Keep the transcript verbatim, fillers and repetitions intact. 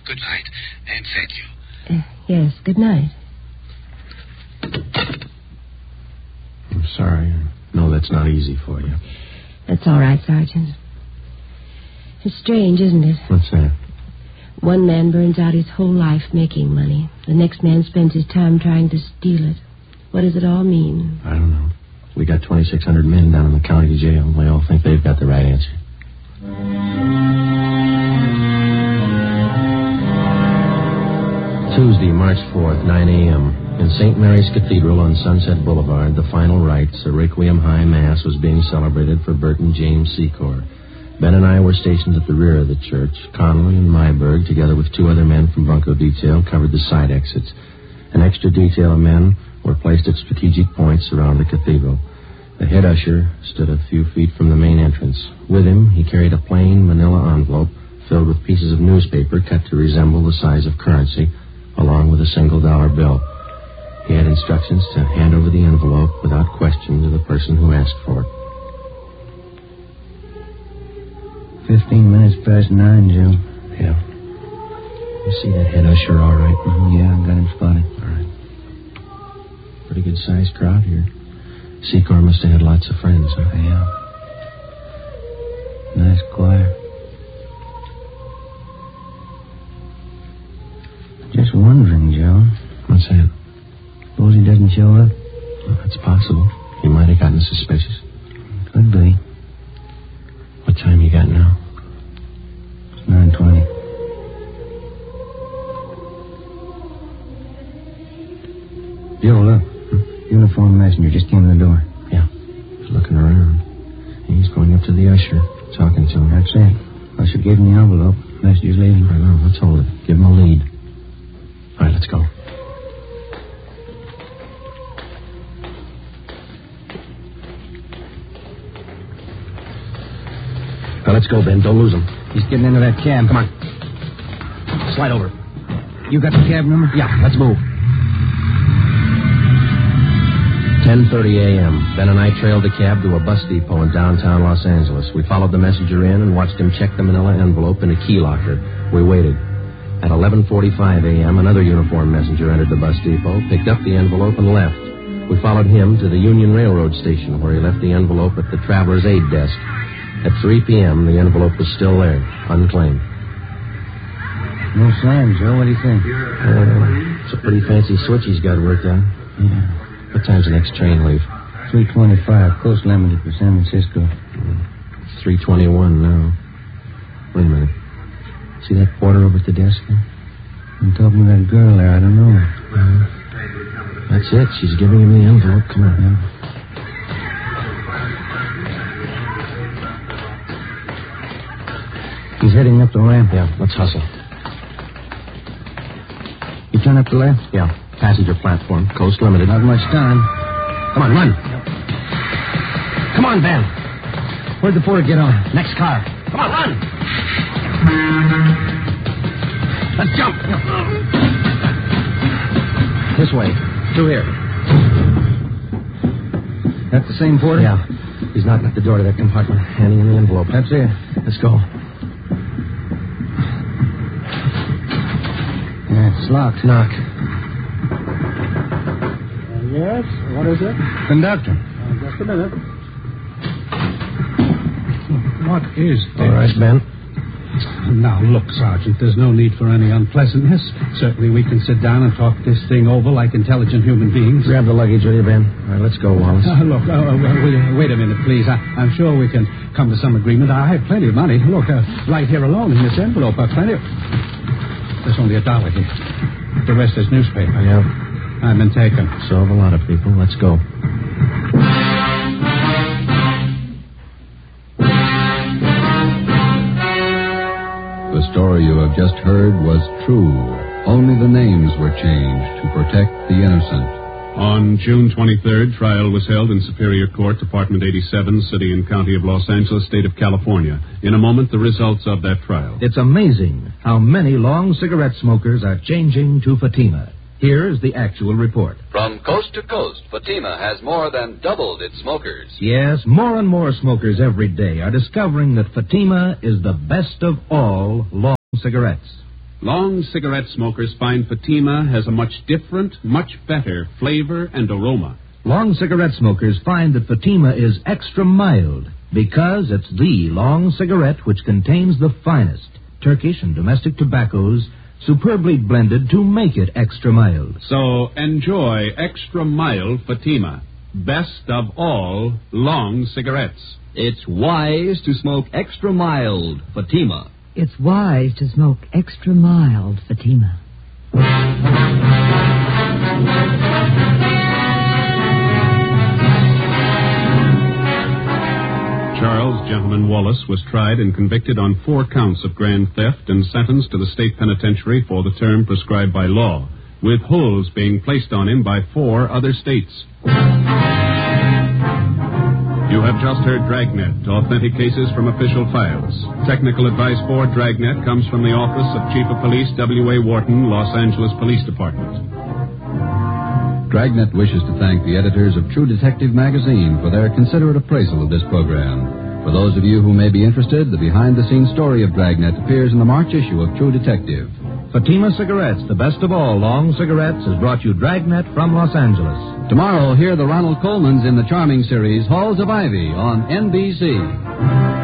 Good night, and thank you. Uh, yes, good night. I'm sorry. I know that's not easy for you. That's all right, Sergeant. It's strange, isn't it? What's that? One man burns out his whole life making money. The next man spends his time trying to steal it. What does it all mean? I don't know. We got twenty-six hundred men down in the county jail. They all think they've got the right answer. Tuesday, March fourth, nine a.m. In Saint Mary's Cathedral on Sunset Boulevard, the final rites, a Requiem High Mass, was being celebrated for Burton James Secor. Ben and I were stationed at the rear of the church. Connolly and Myberg, together with two other men from Bunko Detail, covered the side exits. An extra detail of men were placed at strategic points around the cathedral. The head usher stood a few feet from the main entrance. With him, he carried a plain manila envelope filled with pieces of newspaper cut to resemble the size of currency, along with a single dollar bill. He had instructions to hand over the envelope without question to the person who asked for it. Fifteen minutes past nine, Joe. Yeah. You see that head usher all right? Mm-hmm. Yeah, I got him spotted. All right. Pretty good-sized crowd here. Secor must have had lots of friends, huh? Yeah. Nice choir. Just wondering, Joe. What's that? Suppose he doesn't show up? Well, that's possible. He might have gotten suspicious. Could be. What time you got now? It's nine twenty. Joe, look. Hmm? Uniformed messenger just came to the door. Yeah. He's looking around. He's going up to the usher, talking to him. That's it. Usher gave him the envelope. Messenger's leaving. I know. Let's hold it. Give him a lead. All right, let's go. Now, let's go, Ben. Don't lose him. He's getting into that cab. Come on. Slide over. You got the cab number? Yeah, let's move. ten thirty a.m. Ben and I trailed the cab to a bus depot in downtown Los Angeles. We followed the messenger in and watched him check the manila envelope in a key locker. We waited. At eleven forty-five a.m., another uniformed messenger entered the bus depot, picked up the envelope, and left. We followed him to the Union Railroad station, where he left the envelope at the Traveler's Aid desk. At three p.m., the envelope was still there, unclaimed. No sign, Joe. What do you think? Uh, it's a pretty fancy switch he's got worked out. Yeah. What time's the next train leave? three twenty-five, Coast Limited for San Francisco. It's three twenty-one now. Wait a minute. See that porter over at the desk there? I'm talking to that girl there. I don't know. Uh, that's it. She's giving him the envelope. Come on. Yeah. He's heading up the ramp. Yeah, let's hustle. You turn up the left? Yeah, passenger platform, Coast Limited. Not much time. Come on, run. Come on, Ben. Where'd the porter get on? Next car. Come on, run. Let's jump. This way. Through here. That's the same porter? Yeah. He's knocking at the door to that compartment, handing him the envelope. That's it. Let's go. Yeah, it's locked. Knock. Uh, yes? What is it? Conductor. Uh, just a minute. What is this? All right, Ben. Now, look, Sergeant, there's no need for any unpleasantness. Certainly we can sit down and talk this thing over like intelligent human beings. Grab the luggage, will you, Ben? All right, let's go, Wallace. Uh, look, uh, wait, wait a minute, please. I, I'm sure we can come to some agreement. I have plenty of money. Look, uh, right here alone in this envelope, uh, plenty of... There's only a dollar here. The rest is newspaper. Yeah. I've been taken. So have a lot of people. Let's go. The story you have just heard was true. Only the names were changed to protect the innocent. On June twenty-third, trial was held in Superior Court, Department eighty-seven, City and County of Los Angeles, State of California. In a moment, the results of that trial. It's amazing how many long cigarette smokers are changing to Fatima. Here's the actual report. From coast to coast, Fatima has more than doubled its smokers. Yes, more and more smokers every day are discovering that Fatima is the best of all long cigarettes. Long cigarette smokers find Fatima has a much different, much better flavor and aroma. Long cigarette smokers find that Fatima is extra mild because it's the long cigarette which contains the finest Turkish and domestic tobaccos superbly blended to make it extra mild. So enjoy extra mild Fatima. Best of all long cigarettes. It's wise to smoke extra mild Fatima. It's wise to smoke extra mild Fatima. Charles Gentleman Wallace was tried and convicted on four counts of grand theft and sentenced to the state penitentiary for the term prescribed by law, with holds being placed on him by four other states. You have just heard Dragnet, authentic cases from official files. Technical advice for Dragnet comes from the Office of Chief of Police W A Wharton, Los Angeles Police Department. Dragnet wishes to thank the editors of True Detective magazine for their considerate appraisal of this program. For those of you who may be interested, the behind-the-scenes story of Dragnet appears in the March issue of True Detective. Fatima Cigarettes, the best of all long cigarettes, has brought you Dragnet from Los Angeles. Tomorrow, hear the Ronald Colmans in the charming series Halls of Ivy on N B C.